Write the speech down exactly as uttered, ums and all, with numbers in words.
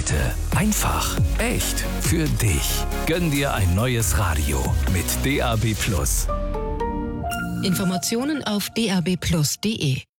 Reichweite. Einfach, echt, für dich. Gönn dir ein neues Radio mit D A B Plus. Informationen auf d a b plus punkt d e.